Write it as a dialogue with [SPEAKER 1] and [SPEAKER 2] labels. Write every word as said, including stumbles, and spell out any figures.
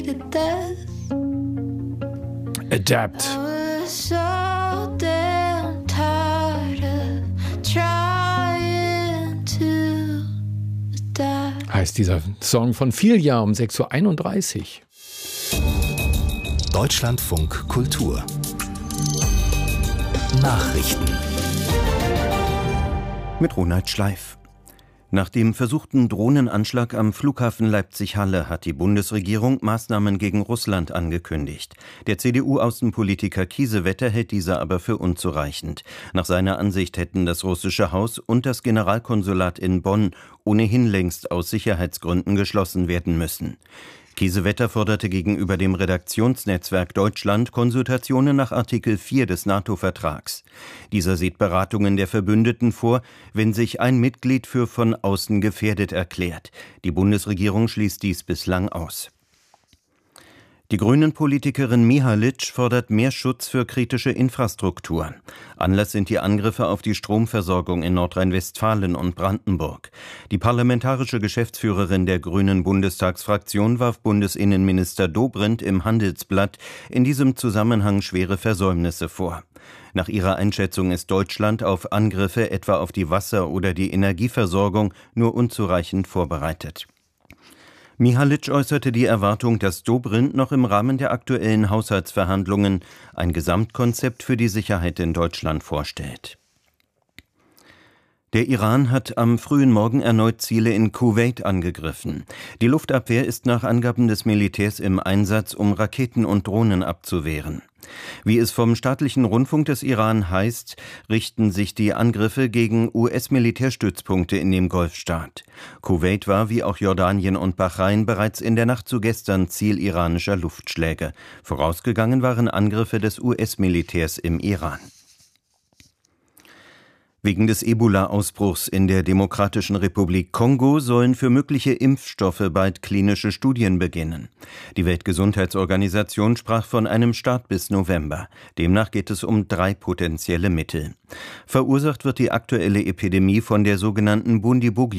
[SPEAKER 1] Adapt. Heißt dieser Song von Filia um sechs Uhr einunddreißig.
[SPEAKER 2] Deutschlandfunk Kultur Nachrichten
[SPEAKER 3] mit Ronald Schleif. Nach dem versuchten Drohnenanschlag am Flughafen Leipzig-Halle hat die Bundesregierung Maßnahmen gegen Russland angekündigt. Der C D U-Außenpolitiker Kiesewetter hält diese aber für unzureichend. Nach seiner Ansicht hätten das russische Haus und das Generalkonsulat in Bonn ohnehin längst aus Sicherheitsgründen geschlossen werden müssen. Kiesewetter forderte gegenüber dem Redaktionsnetzwerk Deutschland Konsultationen nach Artikel vier des NATO-Vertrags. Dieser sieht Beratungen der Verbündeten vor, wenn sich ein Mitglied für von außen gefährdet erklärt. Die Bundesregierung schließt dies bislang aus. Die Grünen-Politikerin Mihalic fordert mehr Schutz für kritische Infrastruktur. Anlass sind die Angriffe auf die Stromversorgung in Nordrhein-Westfalen und Brandenburg. Die parlamentarische Geschäftsführerin der Grünen Bundestagsfraktion warf Bundesinnenminister Dobrindt im Handelsblatt in diesem Zusammenhang schwere Versäumnisse vor. Nach ihrer Einschätzung ist Deutschland auf Angriffe etwa auf die Wasser- oder die Energieversorgung nur unzureichend vorbereitet. Mihalic äußerte die Erwartung, dass Dobrindt noch im Rahmen der aktuellen Haushaltsverhandlungen ein Gesamtkonzept für die Sicherheit in Deutschland vorstellt. Der Iran hat am frühen Morgen erneut Ziele in Kuwait angegriffen. Die Luftabwehr ist nach Angaben des Militärs im Einsatz, um Raketen und Drohnen abzuwehren. Wie es vom staatlichen Rundfunk des Iran heißt, richten sich die Angriffe gegen U S-Militärstützpunkte in dem Golfstaat. Kuwait war, wie auch Jordanien und Bahrain, bereits in der Nacht zu gestern Ziel iranischer Luftschläge. Vorausgegangen waren Angriffe des U S-Militärs im Iran. Wegen des Ebola-Ausbruchs in der Demokratischen Republik Kongo sollen für mögliche Impfstoffe bald klinische Studien beginnen. Die Weltgesundheitsorganisation sprach von einem Start bis November. Demnach geht es um drei potenzielle Mittel. Verursacht wird die aktuelle Epidemie von der sogenannten Bundibugyo.